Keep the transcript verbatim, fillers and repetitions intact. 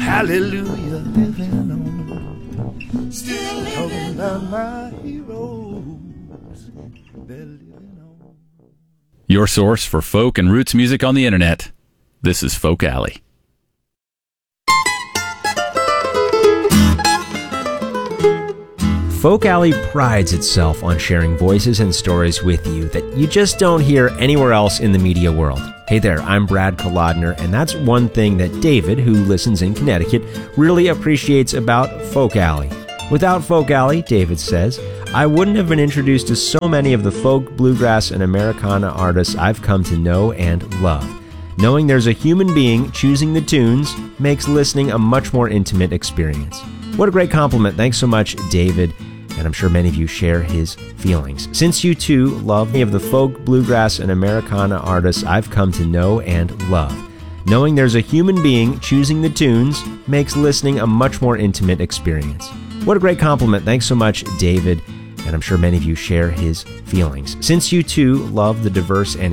hallelujah, living on. Still talking about my heroes. They're living on. Your source for folk and roots music on the internet. This is Folk Alley. Folk Alley prides itself on sharing voices and stories with you that you just don't hear anywhere else in the media world. Hey there, I'm Brad Kolodner, and that's one thing that David, who listens in Connecticut, really appreciates about Folk Alley. Without Folk Alley, David says, I wouldn't have been introduced to so many of the folk, bluegrass, and Americana artists I've come to know and love. Knowing there's a human being choosing the tunes makes listening a much more intimate experience. What a great compliment. Thanks so much, David. And I'm sure many of you share his feelings. Since you too love many of the folk, bluegrass, and Americana artists I've come to know and love, knowing there's a human being choosing the tunes makes listening a much more intimate experience. What a great compliment. Thanks so much, David. And I'm sure many of you share his feelings. Since you too love the diverse and